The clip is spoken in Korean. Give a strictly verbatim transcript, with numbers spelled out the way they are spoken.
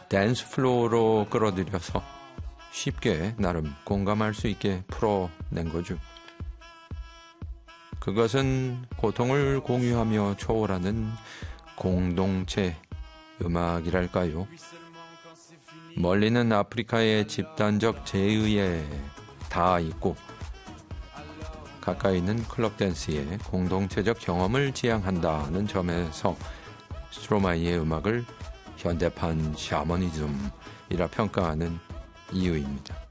댄스 플로어로 끌어들여서 쉽게 나름 공감할 수 있게 풀어낸 거죠. 그것은 고통을 공유하며 초월하는 공동체 음악이랄까요. 멀리는 아프리카의 집단적 재의에 닿아 있고 가까이는 클럽 댄스의 공동체적 경험을 지향한다는 점에서 스트로마이의 음악을 현대판 샤머니즘이라 평가하는 이유입니다.